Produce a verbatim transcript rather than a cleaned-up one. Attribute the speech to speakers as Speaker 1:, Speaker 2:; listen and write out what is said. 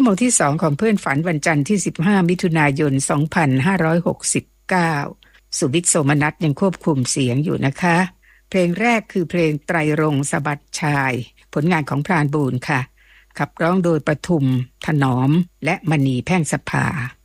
Speaker 1: โมงที่สองของเพื่อนฝันวันจันทร์ที่สิบห้ามิถุนายนสองพันห้าร้อยหกสิบเก้าสุวิทย์โสมนัสยังควบคุมเสียงอยู่นะคะเพลงแรกคือเพลงไตรรงค์สะบัดชายผลงานของพรานบูรณ์ค่ะขับร้องโดยปทุมถนอมและมณีแพ่งสภา